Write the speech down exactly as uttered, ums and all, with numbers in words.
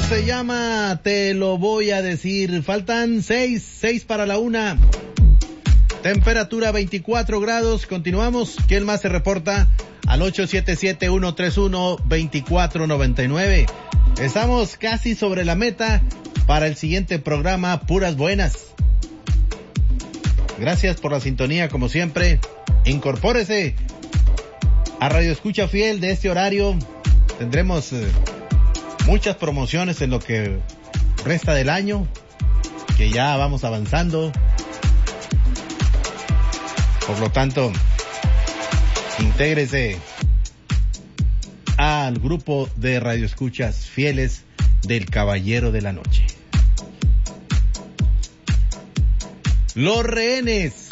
se llama Te lo voy a decir. Faltan seis, seis para la una. Temperatura veinticuatro grados. Continuamos. ¿Quién más se reporta? Al ocho siete siete, uno tres uno, dos cuatro nueve nueve. Estamos casi sobre la meta para el siguiente programa, Puras Buenas. Gracias por la sintonía, como siempre. Incorpórese a Radio Escucha Fiel de este horario. Tendremos eh, muchas promociones en lo que resta del año, que ya vamos avanzando. Por lo tanto, intégrese al grupo de Radio Escuchas Fieles del Caballero de la Noche. Los Rehenes